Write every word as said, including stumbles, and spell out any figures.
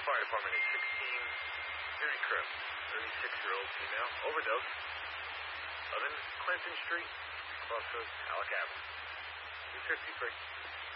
Fire Department at sixteen Duty Crew. thirty-six-year-old female. Overdose. eleven Clinton Street. Crossroads, Halleck Avenue. two fifty-three.